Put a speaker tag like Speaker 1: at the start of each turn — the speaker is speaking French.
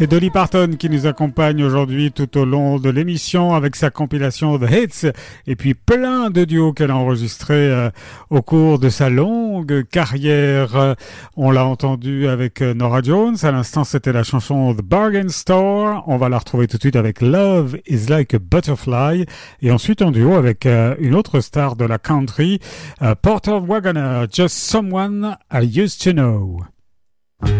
Speaker 1: C'est Dolly Parton qui nous accompagne aujourd'hui tout au long de l'émission avec sa compilation The Hits et puis plein de duos qu'elle a enregistrés au cours de sa longue carrière. On l'a entendu avec Norah Jones. À l'instant, c'était la chanson The Bargain Store. On va la retrouver tout de suite avec Love is Like a Butterfly et ensuite en duo avec une autre star de la country, Porter Wagoner, Just Someone I Used to Know.